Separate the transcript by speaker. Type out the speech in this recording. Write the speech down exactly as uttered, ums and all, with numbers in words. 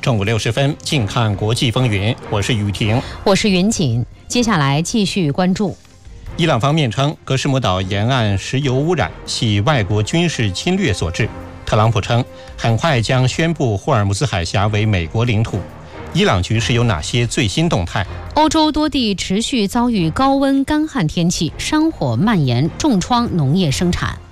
Speaker 1: 正午六十分，静看国际风云。我是雨婷，
Speaker 2: 我是云锦。接下来继续关注。
Speaker 1: 伊朗方面称，格什姆岛沿岸石油污染系外国军事侵略所致。特朗普称，很快将宣布霍尔木兹海峡为美国领土。伊朗局势有哪些最新动态？
Speaker 2: 欧洲多地持续遭遇高温干旱天气，山火蔓延，重创农业生产。